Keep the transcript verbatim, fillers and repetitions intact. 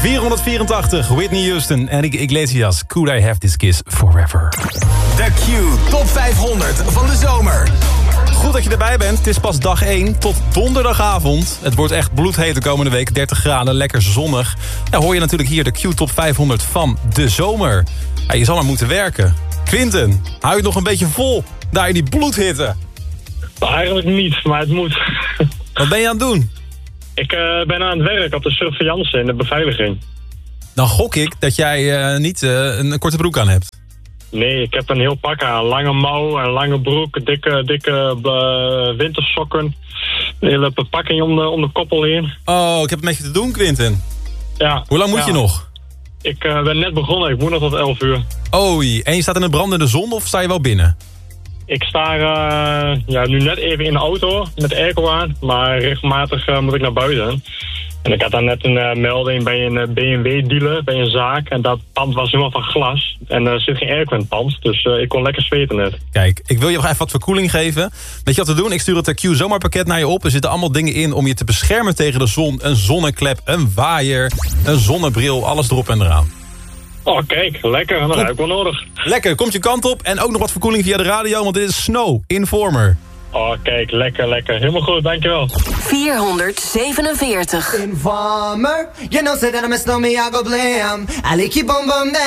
vierhonderdvierentachtig, Whitney Houston en Iglesias. Could I have this kiss forever? De Q Top vijfhonderd van de zomer. Goed dat je erbij bent. Het is pas dag één tot donderdagavond. Het wordt echt bloedheet de komende week. dertig graden, lekker zonnig. Ja, hoor je natuurlijk hier de Q Top vijfhonderd van de zomer. Ja, je zal maar moeten werken. Quinten, hou je het nog een beetje vol? Daar in die bloedhitte. Nou, eigenlijk niet, maar het moet. Wat ben je aan het doen? Ik uh, ben aan het werk op de surveillance in de beveiliging. Dan gok ik dat jij uh, niet uh, een korte broek aan hebt. Nee, ik heb een heel pak aan. Lange mouw, een lange broek, dikke, dikke uh, wintersokken. Een hele verpakking om de, om de koppel heen. Oh, ik heb het met je te doen, Quinten. Ja. Hoe lang moet ja. je nog? Ik uh, ben net begonnen, ik moet nog tot elf uur. Oei, en je staat in een brandende zon of sta je wel binnen? Ik sta uh, ja, nu net even in de auto met de airco aan, maar regelmatig uh, moet ik naar buiten. En ik had daar net een uh, melding bij een uh, B M W-dealer, bij een zaak. En dat pand was helemaal van glas. En er zit geen airco in het pand, dus uh, ik kon lekker zweten net. Kijk, ik wil je nog even wat verkoeling geven. Weet je wat te doen? Ik stuur het Q zomerpakket naar je op. Er zitten allemaal dingen in om je te beschermen tegen de zon. Een zonneklep, een waaier, een zonnebril, alles erop en eraan. Oh, kijk, lekker. Dat heb ik wel nodig. Lekker, komt je kant op. En ook nog wat verkoeling via de radio, want dit is Snow, Informer. Oh, kijk, lekker, lekker. Helemaal goed, dankjewel. vierhonderdzevenenveertig. Informer, you know say that I miss no me, I go blame. I like keep on bum